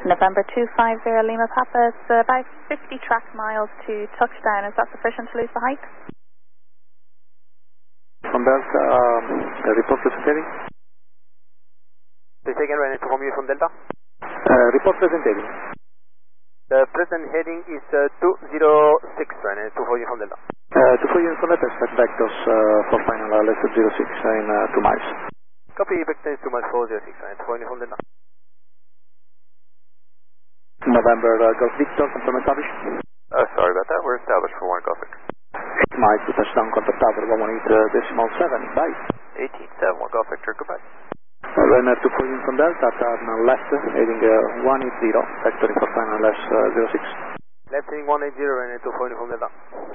November 250 Lima Papa, it's about 50 track miles to touchdown. Is that sufficient to lose the height? From Delta, report present heading. Say again, Ryanair 2 from Delta. Report present heading. The present heading is 206, Ryanair 2 from Delta. 2 from Delta, expect vectors for final less than 06 in 2 miles. Copy, vector is 2 miles 406, Ryanair 2 from Delta. November Golf Victor, confirm established. Sorry about that, we're established for 1 Golf Victor. 8 miles to touchdown, contact tower 118.7, bye. 18.7, 1 Golf Victor, goodbye. Ryanair 2 from Delta, turn left, heading 180, vectoring for final less 06. Left heading 180, Ryanair 2 from Delta.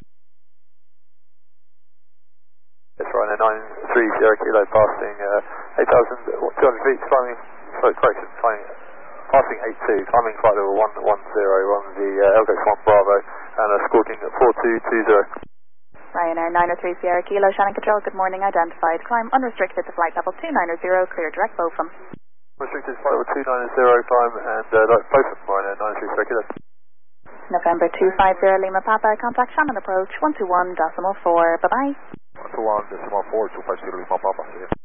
Yes, Ryanair 93, Sierra Kilo, passing 8,200 feet, climbing, correction, passing 82, climbing flight level 110 on the Elgo Swamp Bravo, and escorting 4220. Ryanair 903 Sierra Kilo, Shannon Control, good morning, identified. Climb unrestricted to flight level 290, clear direct Beaufort. Restricted flight level 290, climb and direct Beaufort, Ryanair 93 Sierra Kilo. November 250 Lima Papa, contact Shannon approach 121.4, bye-bye. 121.4, 250 Lima Papa, see you.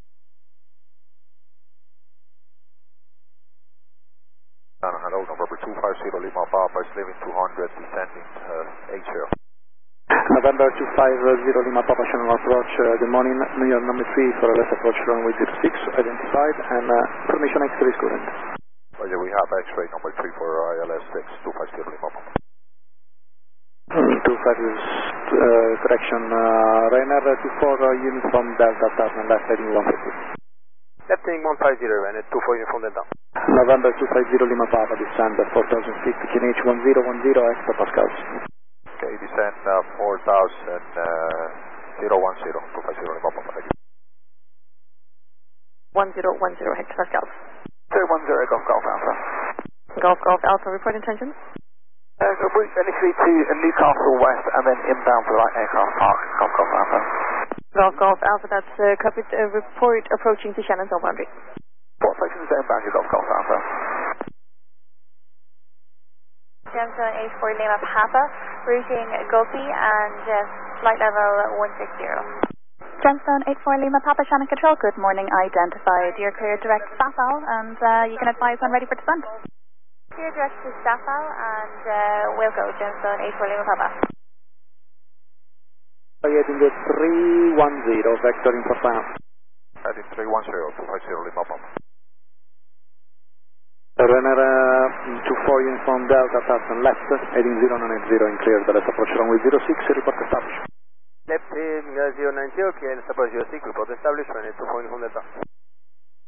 Hello, November 250 Lima Papa is leaving 200, descending 80. November 250 Lima Papa, Shannon approach, good morning, New York number 3 for a less approach runway 06, identified, and information X-ray is current. Roger, we have X-ray number 3 for ILS 6, 250 Lima Papa. 25 is correction, Ryanair 24 uniform Delta, turn left heading 150. Left heading 150, Ryanair 24 uniform Delta. November 250 Lima Papa, descend 4,000 feet, QNH 1010, hectopascals. Okay, descend 4,000, 010, 250 Lima Papa, thank you. 1010 hectopascals. 010 Golf Alpha. Golf Alpha, report intentions? Route initially to Newcastle West and then inbound to the right aircraft park, Golf Alpha. Golf Alpha, that's copied, report approaching to Shannon's home boundary. What sections are inbound to Golf Alpha? Gemstone 84 Lima Papa, routing Gulfi and flight level 160. Gemstone 84 Lima Papa, Shannon Control, good morning, identified. You're clear direct Safal, and you can advise when ready for descent. Clear direct to Safal, and we'll go Gemstone 84 Lima Papa. Heading 310, vectoring for final. Heading 310, 250 Lima Papa. Ryanair 24 uniform Delta, turn left, heading 090 in clear, the left approach runway 06, report established. Left heading 090, clear, approach 06, report established, Ryanair 24 uniform Delta.